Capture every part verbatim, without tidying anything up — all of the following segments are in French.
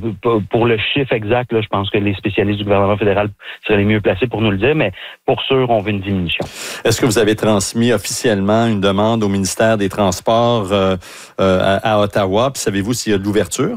pour le chiffre exact, là, je pense que les spécialistes du gouvernement fédéral seraient les mieux placés pour nous le dire, mais pour sûr, on veut une diminution. Est-ce que vous avez transmis officiellement une demande au ministère des Transports euh, euh, à, à Ottawa? Puis savez-vous s'il y a de l'ouverture?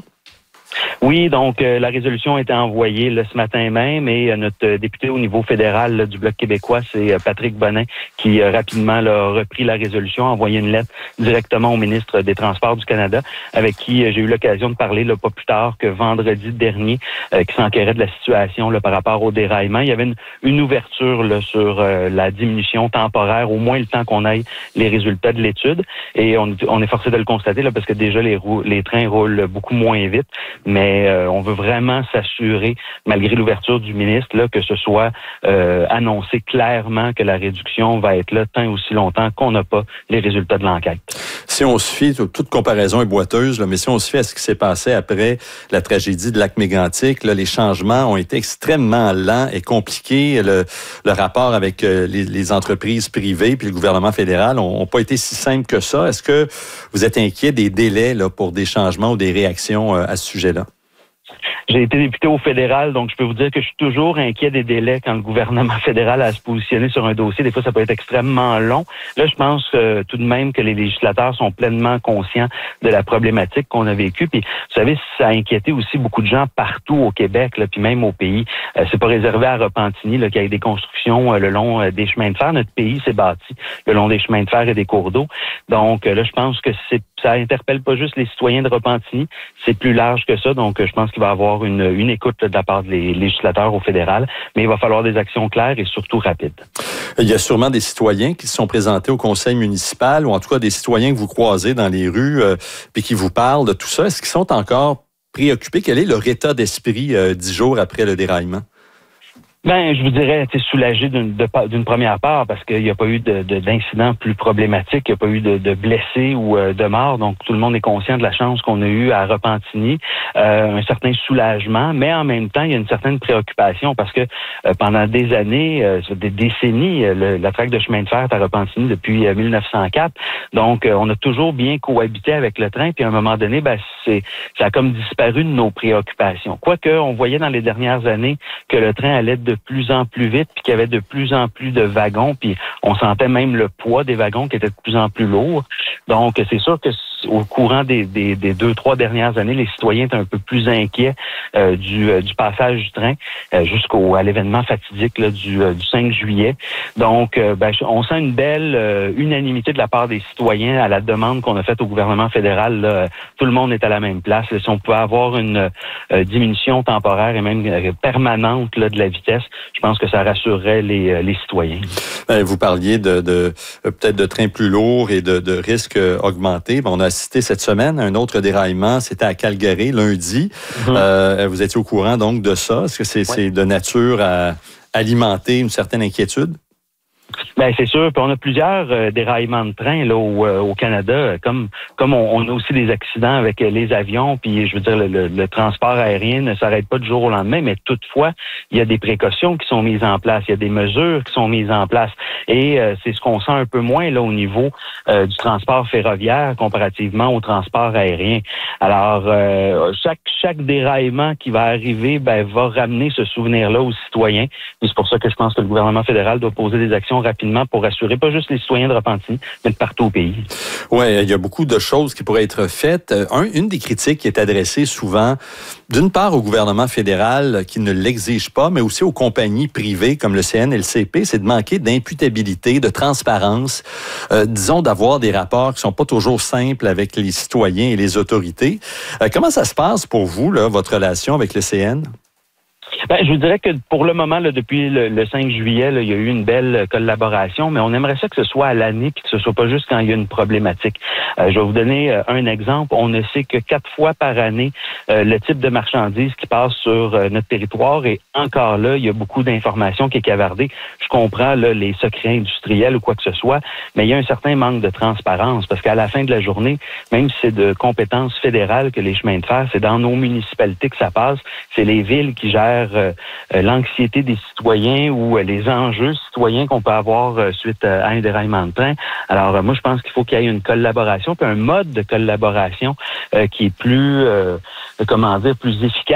Oui, donc euh, la résolution a été envoyée là, ce matin même et euh, notre euh, député au niveau fédéral là, du Bloc québécois, c'est euh, Patrick Bonin, qui euh, rapidement là, a repris la résolution, a envoyé une lettre directement au ministre des Transports du Canada, avec qui euh, j'ai eu l'occasion de parler là, pas plus tard que vendredi dernier, euh, qui s'enquérait de la situation là, par rapport au déraillement. Il y avait une, une ouverture là, sur euh, la diminution temporaire, au moins le temps qu'on aille les résultats de l'étude. Et on, on est forcé de le constater là, parce que déjà les, rou- les trains roulent beaucoup moins vite. Mais euh, on veut vraiment s'assurer, malgré l'ouverture du ministre, là, que ce soit euh, annoncé clairement que la réduction va être là tant aussi longtemps qu'on n'a pas les résultats de l'enquête. Si on se fie, toute comparaison est boiteuse, là, mais si on se fie à ce qui s'est passé après la tragédie de Lac-Mégantic, là, les changements ont été extrêmement lents et compliqués. Le, le rapport avec euh, les, les entreprises privées puis le gouvernement fédéral n'ont pas été si simples que ça. Est-ce que vous êtes inquiet des délais là, pour des changements ou des réactions euh, à ce sujet-là? J'ai été député au fédéral, donc je peux vous dire que je suis toujours inquiet des délais quand le gouvernement fédéral a à se positionner sur un dossier. Des fois, ça peut être extrêmement long. Là, je pense euh, tout de même que les législateurs sont pleinement conscients de la problématique qu'on a vécue. Puis, vous savez, ça a inquiété aussi beaucoup de gens partout au Québec, là, puis même au pays. Euh, c'est pas réservé à Repentigny, là, qu'il y ait des constructions euh, le long euh, des chemins de fer. Notre pays s'est bâti le long des chemins de fer et des cours d'eau. Donc, euh, là, je pense que c'est ça interpelle pas juste les citoyens de Repentigny, c'est plus large que ça. Donc, euh, je pense qu'il va y avoir une, une écoute là, de la part des législateurs au fédéral, mais il va falloir des actions claires et surtout rapides. Il y a sûrement des citoyens qui se sont présentés au conseil municipal, ou en tout cas des citoyens que vous croisez dans les rues, euh, puis qui vous parlent de tout ça. Est-ce qu'ils sont encore préoccupés? Quel est leur état d'esprit euh, dix jours après le déraillement? Ben, je vous dirais, tu sais, soulagé d'une, de, d'une première part parce qu'il n'y a pas eu de, de, d'incident plus problématique, il n'y a pas eu de, de blessés ou euh, de morts, donc tout le monde est conscient de la chance qu'on a eue à Repentigny, euh, un certain soulagement, mais en même temps, il y a une certaine préoccupation parce que euh, pendant des années, euh, des décennies, euh, le, la traque de chemin de fer est à Repentigny depuis euh, mille neuf cent quatre, donc euh, on a toujours bien cohabité avec le train, puis à un moment donné, ben, c'est, ça a comme disparu de nos préoccupations. Quoique, on voyait dans les dernières années que le train allait de plus en plus vite, puis qu'il y avait de plus en plus de wagons, puis on sentait même le poids des wagons qui était de plus en plus lourd. Donc, c'est sûr que au courant des, des, des deux, trois dernières années, les citoyens étaient un peu plus inquiets euh, du, euh, du passage du train euh, jusqu'au à l'événement fatidique là, du, euh, du cinq juillet. Donc, euh, ben, on sent une belle euh, unanimité de la part des citoyens à la demande qu'on a faite au gouvernement fédéral. Là. Tout le monde est à la même place. Là. Si on pouvait avoir une euh, diminution temporaire et même euh, permanente là, de la vitesse, je pense que ça rassurerait les, euh, les citoyens. Vous parliez de, de peut-être de trains plus lourds et de, de risques augmentés. On a assisté cette semaine à un autre déraillement. C'était à Calgary, lundi. Mm-hmm. Euh, vous étiez au courant donc de ça. Est-ce que c'est, ouais. c'est de nature à alimenter une certaine inquiétude? Ben c'est sûr. Puis on a plusieurs euh, déraillements de train là au, euh, au Canada. Comme comme on, on a aussi des accidents avec euh, les avions. Puis je veux dire le, le, le transport aérien ne s'arrête pas du jour au lendemain. Mais toutefois, il y a des précautions qui sont mises en place. Il y a des mesures qui sont mises en place. Et euh, c'est ce qu'on sent un peu moins là au niveau euh, du transport ferroviaire comparativement au transport aérien. Alors euh, chaque chaque déraillement qui va arriver, ben va ramener ce souvenir-là aux citoyens. Et c'est pour ça que je pense que le gouvernement fédéral doit poser des actions rapidement pour assurer pas juste les citoyens de Repentigny, mais de partout au pays. Oui, il y a beaucoup de choses qui pourraient être faites. Un, une des critiques qui est adressée souvent, d'une part au gouvernement fédéral qui ne l'exige pas, mais aussi aux compagnies privées comme le C N et le C P, c'est de manquer d'imputabilité, de transparence, euh, disons d'avoir des rapports qui sont pas toujours simples avec les citoyens et les autorités. Euh, comment ça se passe pour vous, là, votre relation avec le C N? Ben, je vous dirais que pour le moment, là, depuis le, le cinq juillet, là, il y a eu une belle collaboration, mais on aimerait ça que ce soit à l'année puis que ce soit pas juste quand il y a une problématique. Euh, je vais vous donner euh, un exemple. On ne sait que quatre fois par année euh, le type de marchandises qui passe sur euh, notre territoire et encore là, il y a beaucoup d'informations qui est cavardée. Je comprends là, les secrets industriels ou quoi que ce soit, mais il y a un certain manque de transparence parce qu'à la fin de la journée, même si c'est de compétences fédérales que les chemins de fer, c'est dans nos municipalités que ça passe, c'est les villes qui gèrent Euh, l'anxiété des citoyens ou euh, les enjeux citoyens qu'on peut avoir euh, suite euh, à un déraillement de train. Alors, euh, moi, je pense qu'il faut qu'il y ait une collaboration, puis un mode de collaboration euh, qui est plus, euh, comment dire, plus efficace.